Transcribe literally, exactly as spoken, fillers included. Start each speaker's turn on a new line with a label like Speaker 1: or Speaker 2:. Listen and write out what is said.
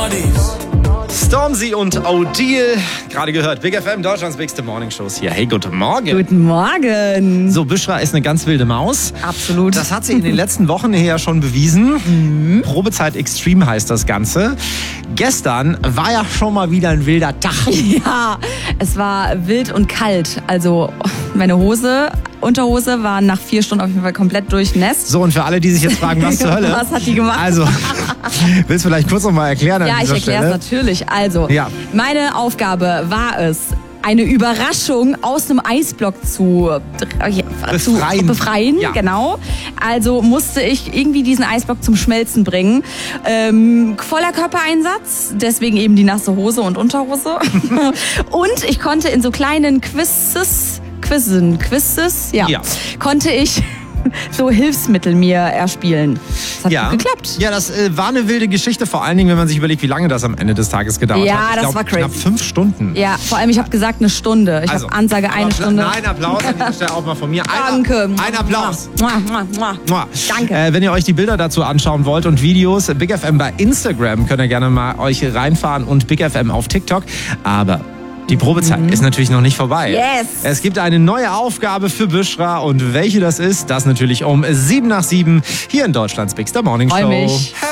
Speaker 1: Stormzy und O'Deal, gerade gehört. Big F M, Deutschlands bigste Morningshows hier. Hey, guten Morgen.
Speaker 2: Guten Morgen.
Speaker 1: So, Büschra ist eine ganz wilde Maus.
Speaker 2: Absolut.
Speaker 1: Das hat sie in den letzten Wochen hier ja schon bewiesen. Mhm. Probezeit Extreme heißt das Ganze. Gestern war ja schon mal wieder ein wilder Tag.
Speaker 2: Ja, es war wild und kalt. Also meine Hose, Unterhose war nach vier Stunden auf jeden Fall komplett durchnässt.
Speaker 1: So, und für alle, die sich jetzt fragen, was zur Hölle?
Speaker 2: Was hat die gemacht?
Speaker 1: Also, willst du vielleicht kurz noch mal erklären an
Speaker 2: Ja, ich
Speaker 1: dieser
Speaker 2: erkläre es natürlich. Also,
Speaker 1: Ja.
Speaker 2: meine Aufgabe war es, eine Überraschung aus einem Eisblock zu, ja, zu
Speaker 1: Befreien.
Speaker 2: befreien.
Speaker 1: Ja.
Speaker 2: Genau. Also musste ich irgendwie diesen Eisblock zum Schmelzen bringen. Ähm, voller Körpereinsatz, deswegen eben die nasse Hose und Unterhose. Und ich konnte in so kleinen Quizzes, Quizzen, Quizzes, ja,
Speaker 1: Ja.
Speaker 2: konnte ich so Hilfsmittel mir erspielen. Das hat
Speaker 1: Ja.
Speaker 2: gut geklappt.
Speaker 1: Ja, das äh, war eine wilde Geschichte, vor allen Dingen, wenn man sich überlegt, wie lange das am Ende des Tages gedauert
Speaker 2: Ja,
Speaker 1: hat. Ich
Speaker 2: das
Speaker 1: glaub,
Speaker 2: war crazy.
Speaker 1: knapp fünf Stunden.
Speaker 2: Ja, vor allem, ich habe gesagt eine Stunde. Ich
Speaker 1: Also,
Speaker 2: habe Ansage eine
Speaker 1: aber
Speaker 2: Stunde.
Speaker 1: Nein, Applaus an dieser Stelle auch mal von mir. Ein,
Speaker 2: Danke.
Speaker 1: Ein Applaus.
Speaker 2: Mua, mua, mua.
Speaker 1: Mua.
Speaker 2: Danke.
Speaker 1: Äh, wenn ihr euch die Bilder dazu anschauen wollt und Videos, Big F M bei Instagram, könnt ihr gerne mal euch reinfahren und Big F M auf TikTok. Aber die Probezeit mhm. ist natürlich noch nicht vorbei.
Speaker 2: Yes.
Speaker 1: Es gibt eine neue Aufgabe für Büschra und welche das ist, das natürlich um sieben nach sieben hier in Deutschlands Bigster Morning Show.
Speaker 2: Freu mich.